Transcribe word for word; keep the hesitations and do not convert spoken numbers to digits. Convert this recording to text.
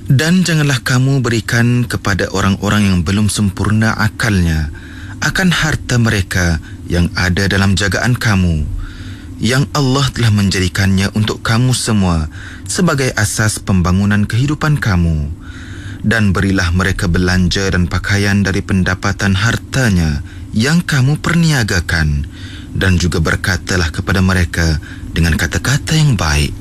Dan janganlah kamu berikan kepada orang-orang yang belum sempurna akalnya akan harta mereka yang ada dalam jagaan kamu, yang Allah telah menjadikannya untuk kamu semua sebagai asas pembangunan kehidupan kamu. Dan berilah mereka belanja dan pakaian dari pendapatan hartanya yang kamu perniagakan, dan juga berkatalah kepada mereka dengan kata-kata yang baik.